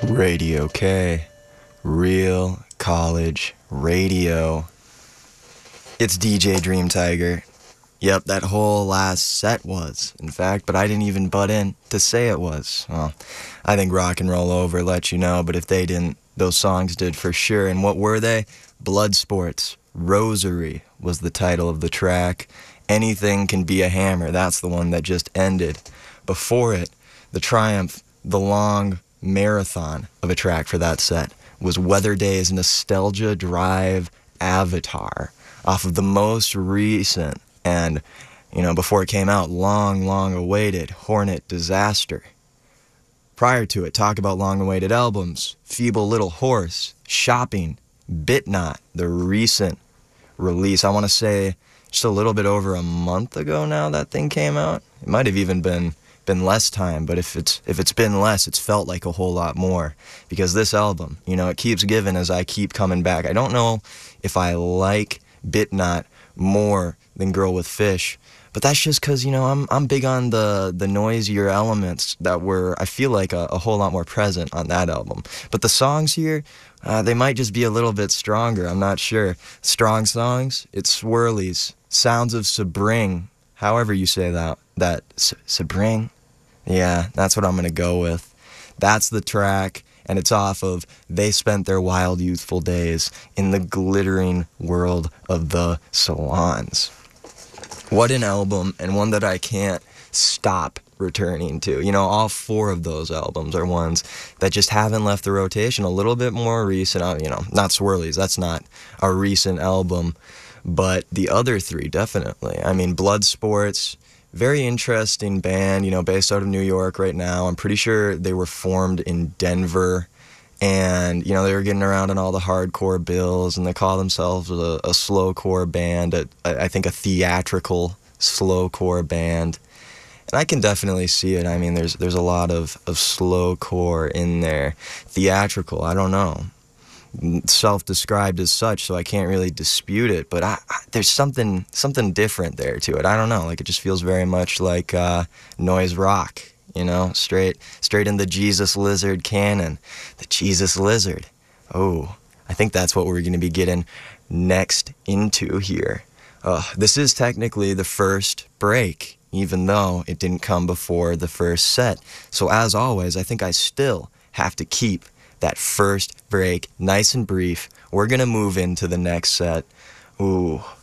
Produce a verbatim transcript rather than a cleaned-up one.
Radio K, real college radio. It's D J Dream Tiger. Yep, that whole last set was, in fact, but I didn't even butt in to say it was. Well, I think Rock and Roll Over let you know, but if they didn't, those songs did for sure. And what were they? Bloodsport's Rosary was the title of the track. Anything Can Be a Hammer, that's the one that just ended. Before it, the triumph, the long marathon of a track for that set was Weather Day's Nostalgia Drive Avatar, off of the most recent and, you know, before it came out, long, long awaited Hornet Disaster. Prior to it, talk about long awaited albums, Feeble Little Horse, Shopping, Bitnot, the recent release. I want to say just a little bit over a month ago now that thing came out. It might have even been been less time, but if it's if it's been less, it's felt like a whole lot more, because this album, you know, it keeps giving as I keep coming back. I don't know if I like Bitnot more than Girl with Fish, but that's just because, you know, I'm I'm big on the the noisier elements that were, I feel like, a, a whole lot more present on that album. But the songs here, uh, they might just be a little bit stronger. I'm not sure. Strong songs, it's swirlies, sounds of Sabring, however you say that. That S- Sabring? Yeah, that's what I'm going to go with. That's the track, and it's off of They Spent Their Wild Youthful Days in the Glittering World of the Salons. What an album, and one that I can't stop returning to. You know, all four of those albums are ones that just haven't left the rotation. A little bit more recent, uh, you know, not Swirlies, that's not a recent album, but the other three, definitely. I mean, Bloodsport's, very interesting band, you know, based out of New York right now. I'm pretty sure they were formed in Denver, and, you know, they were getting around on all the hardcore bills, and they call themselves a, a slowcore band, a, I think a theatrical slowcore band. And I can definitely see it. I mean, there's there's a lot of, of slowcore in there. Theatrical, I don't know. Self-described as such, so I can't really dispute it, but I, I, there's something something different there to it. I don't know, like, it just feels very much like uh, noise rock, you know, straight straight in the Jesus Lizard canon. The Jesus Lizard. Oh, I think that's what we're going to be getting next into here. Uh, this is technically the first break, even though it didn't come before the first set. So as always, I think I still have to keep that first break nice and brief. We're going to move into the next set. Ooh,